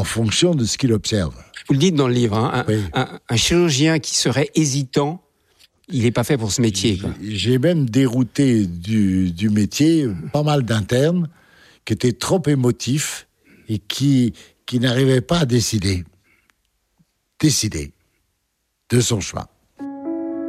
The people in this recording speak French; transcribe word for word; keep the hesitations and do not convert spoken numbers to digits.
en fonction de ce qu'il observe. Vous le dites dans le livre, hein, un, Oui. un, un chirurgien qui serait hésitant, il n'est pas fait pour ce métier, quoi. J'ai même dérouté du, du métier pas mal d'internes qui étaient trop émotifs et qui, qui n'arrivaient pas à décider. Décider de son choix.